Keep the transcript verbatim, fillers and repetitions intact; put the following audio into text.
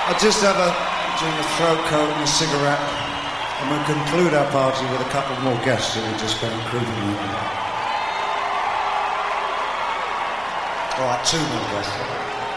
I'll just have a drink of throat coat and a cigarette, and we'll conclude our party with a couple more guests that we just been recruiting. All right, two more guests.